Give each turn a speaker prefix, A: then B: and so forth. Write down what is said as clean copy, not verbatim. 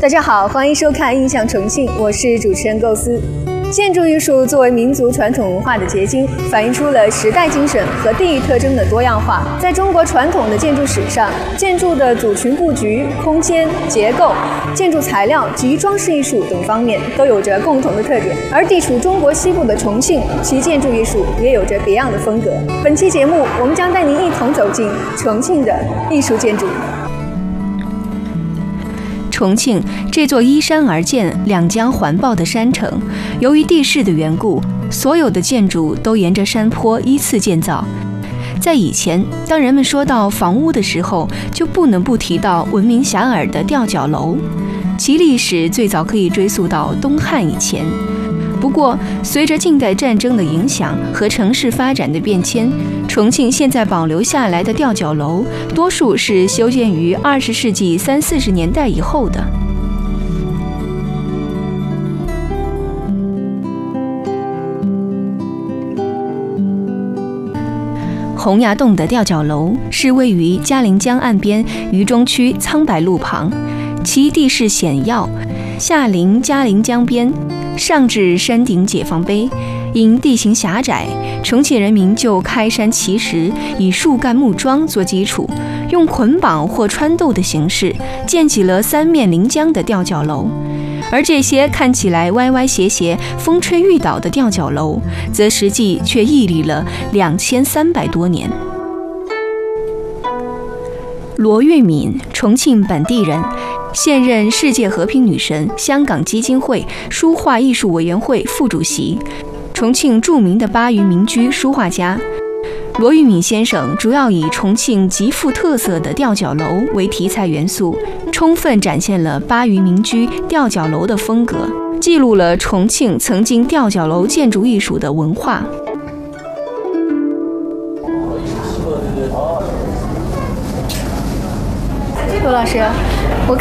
A: 大家好，欢迎收看《印象重庆》，我是主持人构思。建筑艺术作为民族传统文化的结晶，反映出了时代精神和地域特征的多样化。在中国传统的建筑史上，建筑的组群布局、空间、结构、建筑材料及装饰艺术等方面都有着共同的特点。而地处中国西部的重庆，其建筑艺术也有着别样的风格。本期节目，我们将带您一同走进重庆的艺术建筑。
B: 重庆这座依山而建、两江环抱的山城，由于地势的缘故，所有的建筑都沿着山坡依次建造。在以前，当人们说到房屋的时候，就不能不提到闻名遐迩的吊脚楼，其历史最早可以追溯到东汉以前。不过，随着近代战争的影响和城市发展的变迁，重庆现在保留下来的吊脚楼，多数是修建于20世纪30-40年代以后的。洪崖洞的吊脚楼是位于嘉陵江岸边渝中区苍白路旁，其地势险要，下临嘉陵江边，上至山顶解放碑。因地形狭窄，重庆人民就开山奇石，以树干木桩做基础，用捆绑或穿斗的形式建起了三面临江的吊脚楼。而这些看起来歪歪斜斜、风吹雨倒的吊脚楼，则实际却屹立了2300多年。罗玉敏，重庆本地人，现任世界和平女神香港基金会书画艺术委员会副主席，重庆著名的巴渝民居书画家。罗玉敏先生主要以重庆极富特色的吊脚楼为题材元素，充分展现了巴渝民居吊脚楼的风格，记录了重庆曾经吊脚楼建筑艺术的文化。
A: 罗老师，我